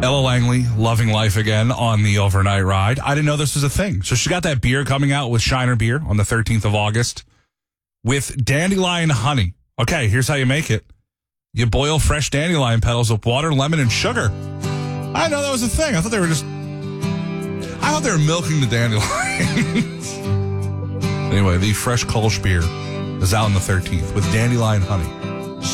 Ella Langley, loving life again on the overnight ride. I didn't know this was a thing. So she got that beer coming out with Shiner Beer on the 13th of August with dandelion honey. Okay, here's how you make it. You boil fresh dandelion petals with water, lemon, and sugar. I didn't know that was a thing. I thought they were milking the dandelions. Anyway, the fresh Kolsch beer is out on the 13th with dandelion honey.